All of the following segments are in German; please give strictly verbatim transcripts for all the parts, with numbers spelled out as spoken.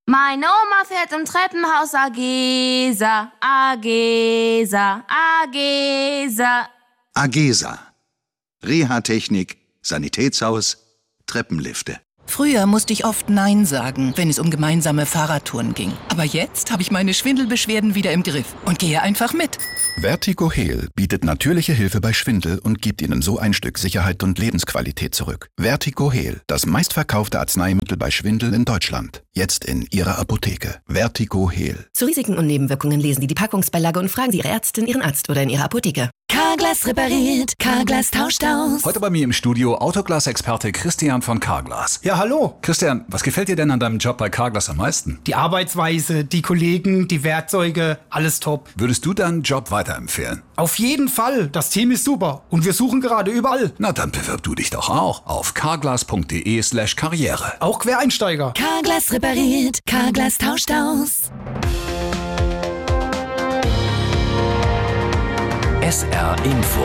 Meine Oma fährt im Treppenhaus Agesa, Agesa, Agesa. Agesa. Reha-Technik, Sanitätshaus, Treppenlifte. Früher musste ich oft Nein sagen, wenn es um gemeinsame Fahrradtouren ging. Aber jetzt habe ich meine Schwindelbeschwerden wieder im Griff und gehe einfach mit. Vertigo Heal bietet natürliche Hilfe bei Schwindel und gibt Ihnen so ein Stück Sicherheit und Lebensqualität zurück. Vertigo Heal, das meistverkaufte Arzneimittel bei Schwindel in Deutschland. Jetzt in Ihrer Apotheke. Vertigo Heal. Zu Risiken und Nebenwirkungen lesen Sie die Packungsbeilage und fragen Sie Ihre Ärztin, Ihren Arzt oder in Ihrer Apotheke. Carglass repariert, Carglass tauscht aus. Heute bei mir im Studio Autoglas-Experte Christian von Carglass. Ja, hallo. Christian, was gefällt dir denn an deinem Job bei Carglass am meisten? Die Arbeitsweise, die Kollegen, die Werkzeuge, alles top. Würdest du deinen Job weiterempfehlen? Auf jeden Fall. Das Team ist super und wir suchen gerade überall. Na, dann bewirb du dich doch auch auf carglass.de slash karriere. Auch Quereinsteiger. Carglass repariert, Carglass tauscht aus. S R Info.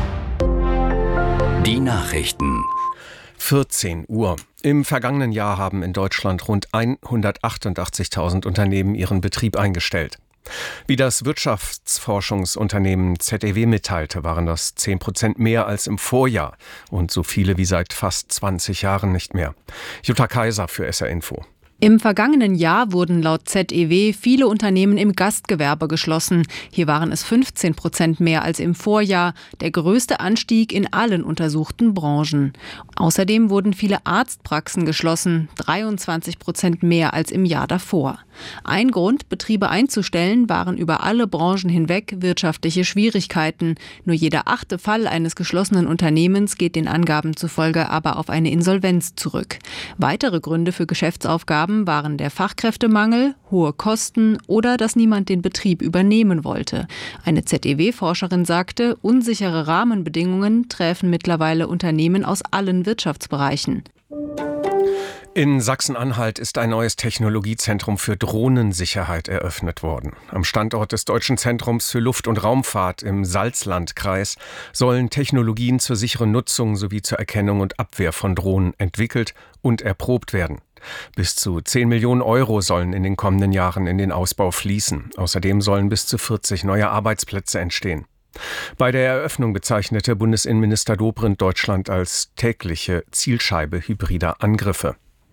Die Nachrichten. vierzehn Uhr. Im vergangenen Jahr haben in Deutschland rund hundertachtundachtzigtausend Unternehmen ihren Betrieb eingestellt. Wie das Wirtschaftsforschungsunternehmen Z E W mitteilte, waren das zehn Prozent mehr als im Vorjahr und so viele wie seit fast zwanzig Jahren nicht mehr. Jutta Kaiser für S R Info. Im vergangenen Jahr wurden laut Z E W viele Unternehmen im Gastgewerbe geschlossen. Hier waren es fünfzehn Prozent mehr als im Vorjahr, der größte Anstieg in allen untersuchten Branchen. Außerdem wurden viele Arztpraxen geschlossen, dreiundzwanzig Prozent mehr als im Jahr davor. Ein Grund, Betriebe einzustellen, waren über alle Branchen hinweg wirtschaftliche Schwierigkeiten. Nur jeder achte Fall eines geschlossenen Unternehmens geht den Angaben zufolge aber auf eine Insolvenz zurück. Weitere Gründe für Geschäftsaufgaben waren der Fachkräftemangel, hohe Kosten oder dass niemand den Betrieb übernehmen wollte. Eine Z E W-Forscherin sagte, unsichere Rahmenbedingungen treffen mittlerweile Unternehmen aus allen Wirtschaftsbereichen. In Sachsen-Anhalt ist ein neues Technologiezentrum für Drohnensicherheit eröffnet worden. Am Standort des Deutschen Zentrums für Luft- und Raumfahrt im Salzlandkreis sollen Technologien zur sicheren Nutzung sowie zur Erkennung und Abwehr von Drohnen entwickelt und erprobt werden. Bis zu zehn Millionen Euro sollen in den kommenden Jahren in den Ausbau fließen. Außerdem sollen bis zu vierzig neue Arbeitsplätze entstehen. Bei der Eröffnung bezeichnete Bundesinnenminister Dobrindt Deutschland als tägliche Zielscheibe hybrider Angriffe.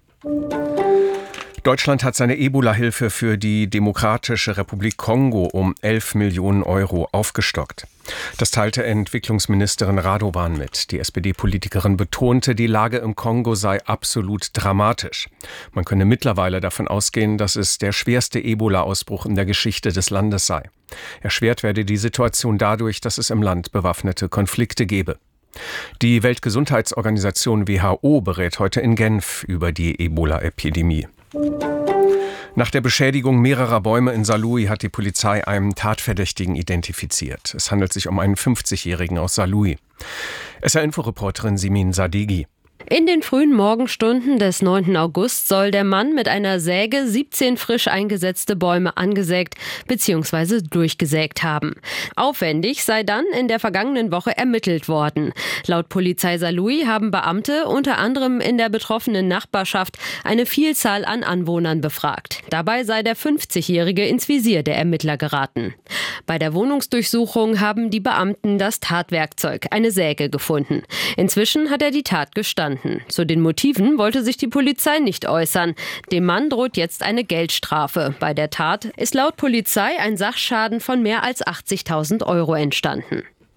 Deutschland hat seine Ebola-Hilfe für die Demokratische Republik Kongo um elf Millionen Euro aufgestockt. Das teilte Entwicklungsministerin Radovan mit. Die S P D-Politikerin betonte, die Lage im Kongo sei absolut dramatisch. Man könne mittlerweile davon ausgehen, dass es der schwerste Ebola-Ausbruch in der Geschichte des Landes sei. Erschwert werde die Situation dadurch, dass es im Land bewaffnete Konflikte gebe. Die Weltgesundheitsorganisation W H O berät heute in Genf über die Ebola-Epidemie. Nach der Beschädigung mehrerer Bäume in Saarlouis hat die Polizei einen Tatverdächtigen identifiziert. Es handelt sich um einen fünfzigjährigen aus Saarlouis. S R-Info-Reporterin Simin Sadeghi. In den frühen Morgenstunden des neunten August soll der Mann mit einer Säge siebzehn frisch eingesetzte Bäume angesägt bzw. durchgesägt haben. Aufwendig sei dann in der vergangenen Woche ermittelt worden. Laut Polizei Saarlouis haben Beamte unter anderem in der betroffenen Nachbarschaft eine Vielzahl an Anwohnern befragt. Dabei sei der fünfzigjährige ins Visier der Ermittler geraten. Bei der Wohnungsdurchsuchung haben die Beamten das Tatwerkzeug, eine Säge, gefunden. Inzwischen hat er die Tat gestanden. Zu den Motiven wollte sich die Polizei nicht äußern. Dem Mann droht jetzt eine Geldstrafe. Bei der Tat ist laut Polizei ein Sachschaden von mehr als achtzigtausend Euro entstanden.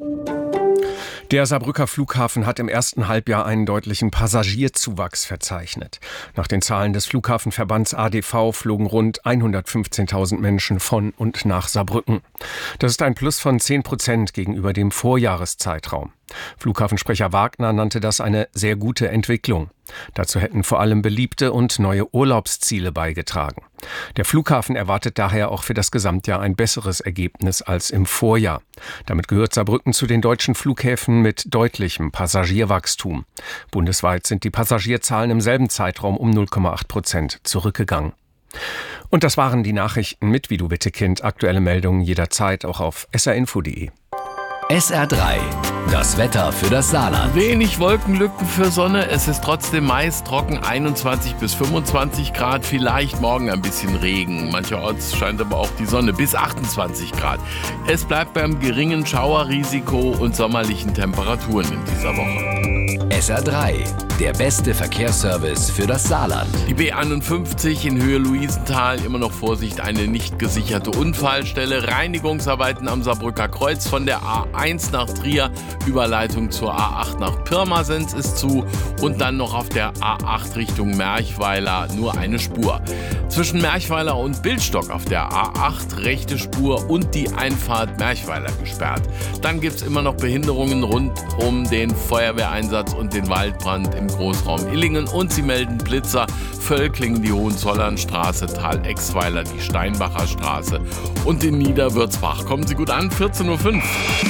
Der Saarbrücker Flughafen hat im ersten Halbjahr einen deutlichen Passagierzuwachs verzeichnet. Nach den Zahlen des Flughafenverbands A D V flogen rund hundertfünfzehntausend Menschen von und nach Saarbrücken. Das ist ein Plus von zehn Prozent gegenüber dem Vorjahreszeitraum. Flughafensprecher Wagner nannte das eine sehr gute Entwicklung. Dazu hätten vor allem beliebte und neue Urlaubsziele beigetragen. Der Flughafen erwartet daher auch für das Gesamtjahr ein besseres Ergebnis als im Vorjahr. Damit gehört Saarbrücken zu den deutschen Flughäfen mit deutlichem Passagierwachstum. Bundesweit sind die Passagierzahlen im selben Zeitraum um null Komma acht Prozent zurückgegangen. Und das waren die Nachrichten mit Vidu Wittekind. Aktuelle Meldungen jederzeit auch auf s r info punkt de. S R drei, das Wetter für das Saarland. Wenig Wolkenlücken für Sonne, es ist trotzdem meist trocken, einundzwanzig bis fünfundzwanzig Grad, vielleicht morgen ein bisschen Regen. Mancherorts scheint aber auch die Sonne, bis achtundzwanzig Grad. Es bleibt beim geringen Schauerrisiko und sommerlichen Temperaturen in dieser Woche. S R drei, der beste Verkehrsservice für das Saarland. Die B einundfünfzig in Höhe Luisenthal, immer noch Vorsicht, eine nicht gesicherte Unfallstelle. Reinigungsarbeiten am Saarbrücker Kreuz von der A eins nach Trier, Überleitung zur A acht nach Pirmasens ist zu und dann noch auf der A acht Richtung Merchweiler nur eine Spur. Zwischen Merchweiler und Bildstock auf der A acht rechte Spur und die Einfahrt Merchweiler gesperrt. Dann gibt es immer noch Behinderungen rund um den Feuerwehreinsatz und den Waldbrand im Großraum Illingen und sie melden Blitzer, Völklingen die Hohenzollernstraße, Tal-Exweiler die Steinbacher Straße und in Niederwürzbach. Kommen Sie gut an, vierzehn Uhr fünf.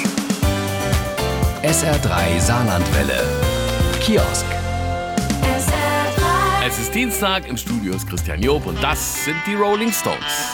S R drei Saarlandwelle. Kiosk. Es ist Dienstag, im Studio ist Christian Job und das sind die Rolling Stones.